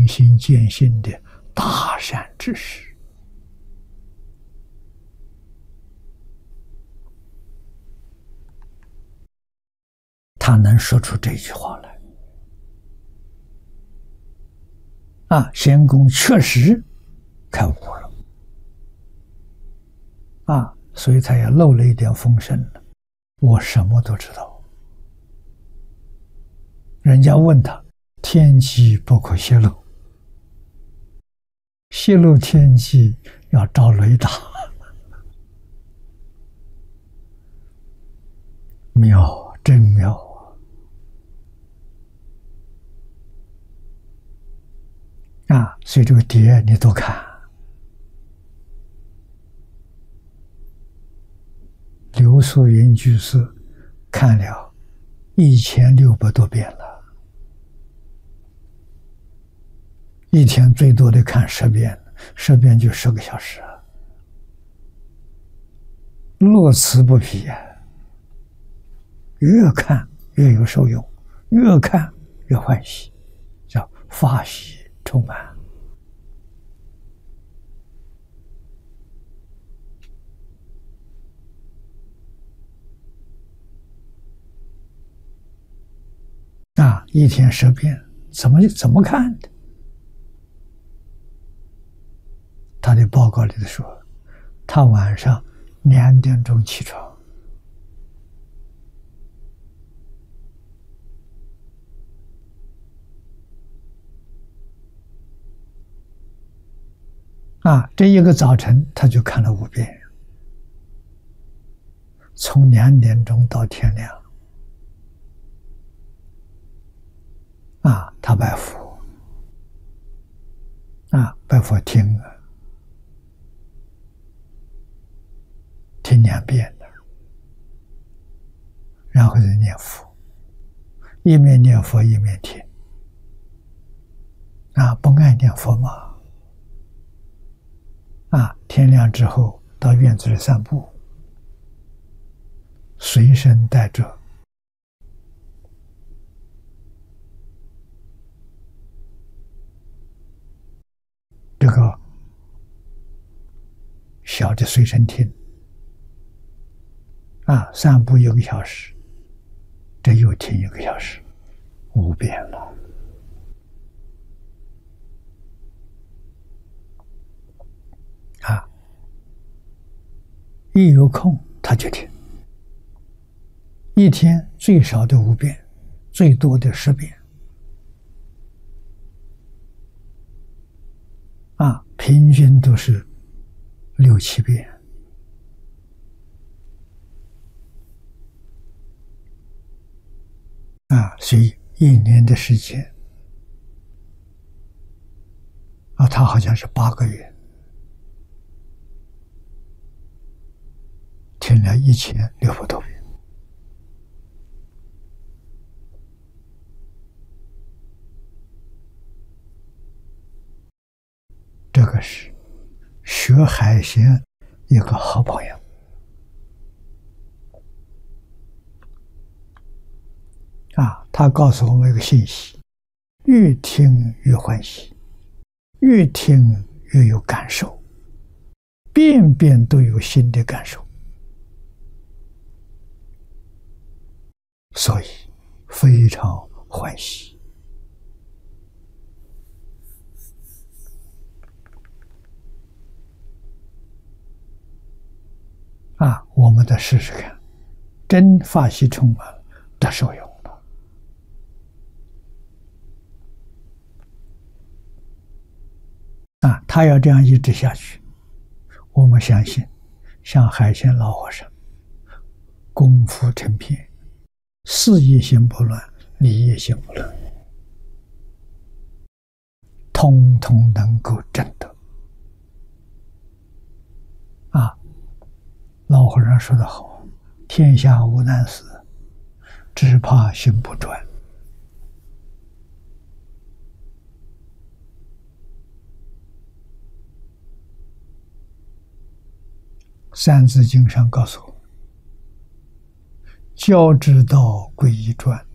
明心见性的大善之士。他能说出这句话来仙公确实开悟了所以他也漏了一点风声了。我什么都知道。人家问他，天机不可泄露，泄露天机要招雷打。妙，真妙所以这个碟你都看。刘素云居士看了1600多遍了，一天最多的看10遍，10遍就10个小时乐此不疲越看越有受用，越看越欢喜，叫法喜充满一天10遍，怎么看的？他的报告里头说，他晚上2点钟起床，这一个早晨他就看了5遍，从2点钟到天亮。他拜佛拜佛听2遍的，然后再念佛，一面念佛一面听不爱念佛嘛天亮之后到院子里散步，随身带着这个小的随身听散步1个小时，这又听1个小时，5遍了一有空他就听，一天最少的5遍，最多的10遍平均都是6、7遍所以1年的时间他好像是8个月听了1600多遍。这个是学海鲜一个好榜样他告诉我们一个信息，越听越欢喜，越听越有感受，遍遍都有新的感受，所以非常欢喜我们再试试看，真法喜充满得受用了他要这样一直下去，我们相信像海鲜老和尚功夫成片，事业心不乱，理业心不乱，通通能够证得老和尚说得好，天下无难事，只怕心不专。三字经上告诉我，教之道归一传，